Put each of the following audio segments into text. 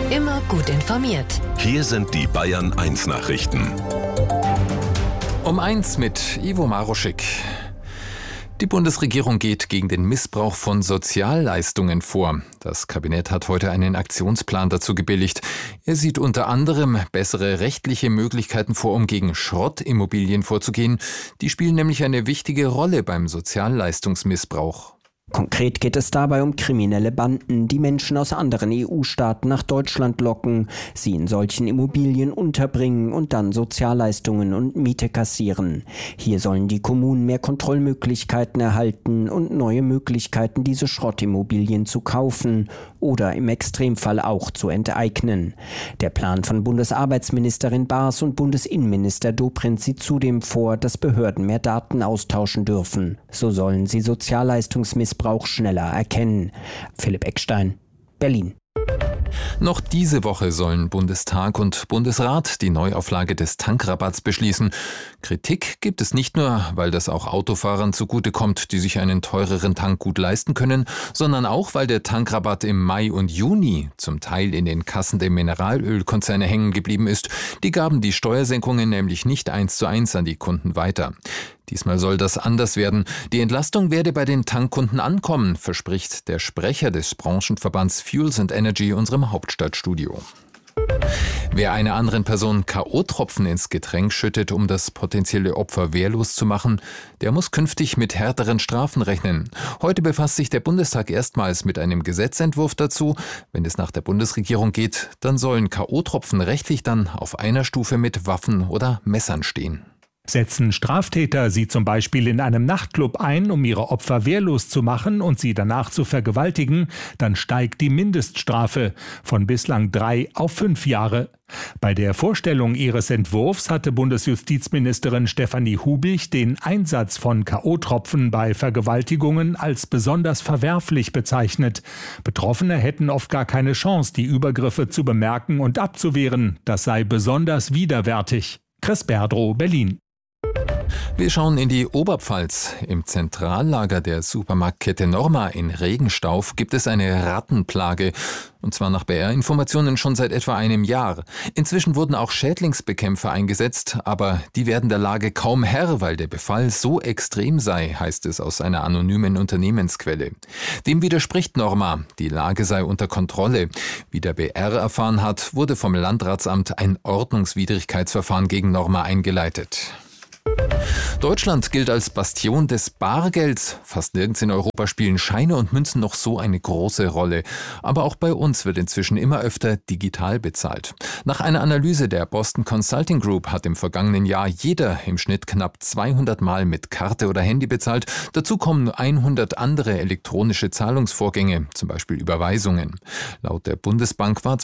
Immer gut informiert. Hier sind die Bayern 1 Nachrichten. Um 1 mit Ivo Maroschik. Die Bundesregierung geht gegen den Missbrauch von Sozialleistungen vor. Das Kabinett hat heute einen Aktionsplan dazu gebilligt. Er sieht unter anderem bessere rechtliche Möglichkeiten vor, um gegen Schrottimmobilien vorzugehen. Die spielen nämlich eine wichtige Rolle beim Sozialleistungsmissbrauch. Konkret geht es dabei um kriminelle Banden, die Menschen aus anderen EU-Staaten nach Deutschland locken, sie in solchen Immobilien unterbringen und dann Sozialleistungen und Miete kassieren. Hier sollen die Kommunen mehr Kontrollmöglichkeiten erhalten und neue Möglichkeiten, diese Schrottimmobilien zu kaufen oder im Extremfall auch zu enteignen. Der Plan von Bundesarbeitsministerin Baas und Bundesinnenminister Dobrindt sieht zudem vor, dass Behörden mehr Daten austauschen dürfen. So sollen sie Sozialleistungsmissbrauch schneller erkennen. Philipp Eckstein, Berlin. Noch diese Woche sollen Bundestag und Bundesrat die Neuauflage des Tankrabatts beschließen. Kritik gibt es nicht nur, weil das auch Autofahrern zugutekommt, die sich einen teureren Tank gut leisten können, sondern auch, weil der Tankrabatt im Mai und Juni zum Teil in den Kassen der Mineralölkonzerne hängen geblieben ist. Die gaben die Steuersenkungen nämlich nicht 1:1 an die Kunden weiter. Diesmal soll das anders werden. Die Entlastung werde bei den Tankkunden ankommen, verspricht der Sprecher des Branchenverbands Fuels & Energy unserem Hauptstadtstudio. Wer einer anderen Person K.O.-Tropfen ins Getränk schüttet, um das potenzielle Opfer wehrlos zu machen, der muss künftig mit härteren Strafen rechnen. Heute befasst sich der Bundestag erstmals mit einem Gesetzentwurf dazu. Wenn es nach der Bundesregierung geht, dann sollen K.O.-Tropfen rechtlich dann auf einer Stufe mit Waffen oder Messern stehen. Setzen Straftäter sie zum Beispiel in einem Nachtclub ein, um ihre Opfer wehrlos zu machen und sie danach zu vergewaltigen, dann steigt die Mindeststrafe von bislang 3 auf 5 Jahre. Bei der Vorstellung ihres Entwurfs hatte Bundesjustizministerin Stefanie Hubich den Einsatz von K.O.-Tropfen bei Vergewaltigungen als besonders verwerflich bezeichnet. Betroffene hätten oft gar keine Chance, die Übergriffe zu bemerken und abzuwehren. Das sei besonders widerwärtig. Chris Berdrow, Berlin. Wir schauen in die Oberpfalz. Im Zentrallager der Supermarktkette Norma in Regenstauf gibt es eine Rattenplage. Und zwar nach BR-Informationen schon seit etwa einem Jahr. Inzwischen wurden auch Schädlingsbekämpfer eingesetzt, aber die werden der Lage kaum Herr, weil der Befall so extrem sei, heißt es aus einer anonymen Unternehmensquelle. Dem widerspricht Norma, die Lage sei unter Kontrolle. Wie der BR erfahren hat, wurde vom Landratsamt ein Ordnungswidrigkeitsverfahren gegen Norma eingeleitet. Deutschland gilt als Bastion des Bargelds. Fast nirgends in Europa spielen Scheine und Münzen noch so eine große Rolle. Aber auch bei uns wird inzwischen immer öfter digital bezahlt. Nach einer Analyse der Boston Consulting Group hat im vergangenen Jahr jeder im Schnitt knapp 200 Mal mit Karte oder Handy bezahlt. Dazu kommen 100 andere elektronische Zahlungsvorgänge, zum Beispiel Überweisungen. Laut der Bundesbank war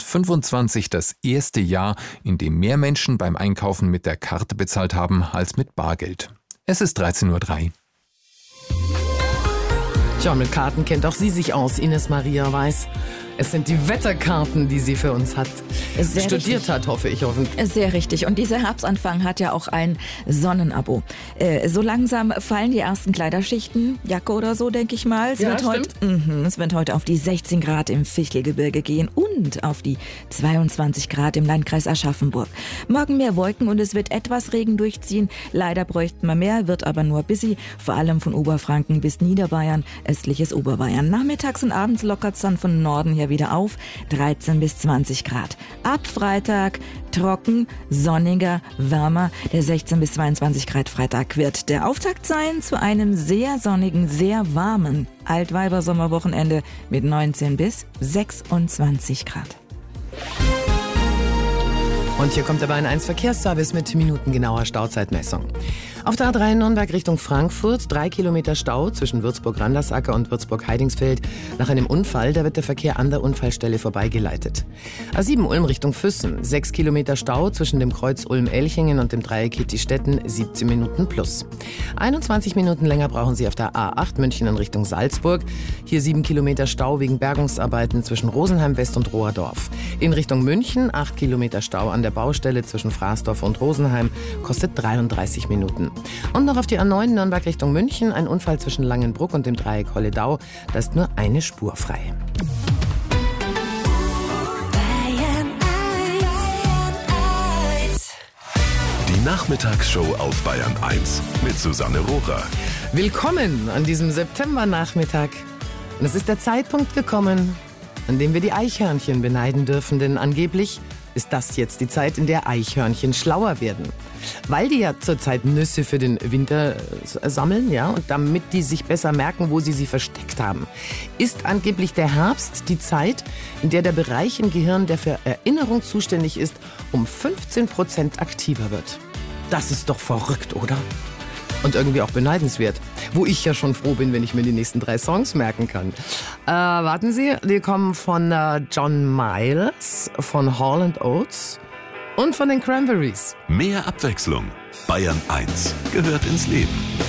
2025 das erste Jahr, in dem mehr Menschen beim Einkaufen mit der Karte bezahlt haben als mit Bargeld. Es ist 13:03 Uhr. Tja, mit Karten kennt auch sie sich aus, Ines Maria Weiß. Es sind die Wetterkarten, die sie für uns studiert hat, hoffe ich. Sehr richtig. Und dieser Herbstanfang hat ja auch ein Sonnenabo. So langsam fallen die ersten Kleiderschichten, Jacke oder so, denke ich mal. Es wird heute auf die 16 Grad im Fichtelgebirge gehen und auf die 22 Grad im Landkreis Aschaffenburg. Morgen mehr Wolken und es wird etwas Regen durchziehen. Leider bräuchten wir mehr, wird aber nur busy, vor allem von Oberfranken bis Niederbayern, östliches Oberbayern. Nachmittags und abends lockert es dann von Norden her wieder auf, 13 bis 20 Grad. Ab Freitag trocken, sonniger, wärmer. Der 16 bis 22 Grad Freitag wird der Auftakt sein zu einem sehr sonnigen, sehr warmen Altweibersommerwochenende mit 19 bis 26 Grad. Und hier kommt der Bayern 1 Verkehrsservice mit minutengenauer Stauzeitmessung. Auf der A3 Nürnberg Richtung Frankfurt 3 Kilometer Stau zwischen Würzburg-Randersacker und Würzburg-Heidingsfeld. Nach einem Unfall, da wird der Verkehr an der Unfallstelle vorbeigeleitet. A7 Ulm Richtung Füssen 6 Kilometer Stau zwischen dem Kreuz Ulm-Elchingen und dem Dreieck Hitti-Stetten, 17 Minuten plus. 21 Minuten länger brauchen Sie auf der A8 München in Richtung Salzburg. Hier 7 Kilometer Stau wegen Bergungsarbeiten zwischen Rosenheim West und Rohrdorf. In Richtung München 8 Kilometer Stau an der Baustelle zwischen Fraßdorf und Rosenheim, kostet 33 Minuten. Und noch auf die A9 Nürnberg Richtung München, ein Unfall zwischen Langenbruck und dem Dreieck Holledau, da ist nur eine Spur frei. Nachmittagsshow auf Bayern 1 mit Susanne Rohrer. Willkommen an diesem Septembernachmittag. Und es ist der Zeitpunkt gekommen, an dem wir die Eichhörnchen beneiden dürfen, denn angeblich ist das jetzt die Zeit, in der Eichhörnchen schlauer werden. Weil die ja zurzeit Nüsse für den Winter sammeln, ja, und damit die sich besser merken, wo sie versteckt haben, ist angeblich der Herbst die Zeit, in der der Bereich im Gehirn, der für Erinnerung zuständig ist, um 15% aktiver wird. Das ist doch verrückt, oder? Und irgendwie auch beneidenswert. Wo ich ja schon froh bin, wenn ich mir die nächsten 3 Songs merken kann. Warten Sie, die kommen von John Miles, von Hall & Oates und von den Cranberries. Mehr Abwechslung. Bayern 1 gehört ins Leben.